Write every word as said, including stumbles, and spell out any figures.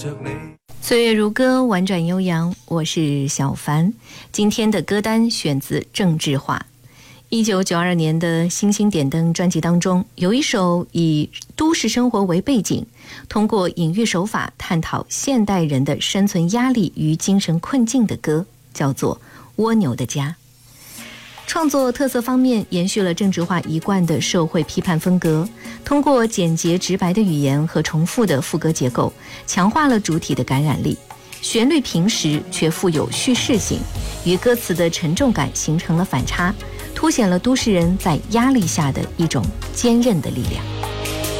岁月如歌，婉转悠扬，我是小凡。今天的歌单选自郑智化。一九九二年的《星星点灯》专辑当中，有一首以都市生活为背景，通过隐喻手法探讨现代人的生存压力与精神困境的歌，叫做《蜗牛的家》。创作特色方面延续了郑智化一贯的社会批判风格，通过简洁直白的语言和重复的副歌结构，强化了主体的感染力。旋律平实却富有叙事性，与歌词的沉重感形成了反差，凸显了都市人在压力下的一种坚韧的力量。